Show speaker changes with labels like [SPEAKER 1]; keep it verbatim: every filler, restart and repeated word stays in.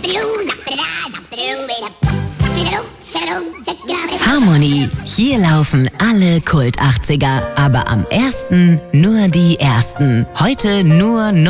[SPEAKER 1] Harmonie. Hier laufen alle Kult achtziger, aber am ersten nur die ersten. Heute nur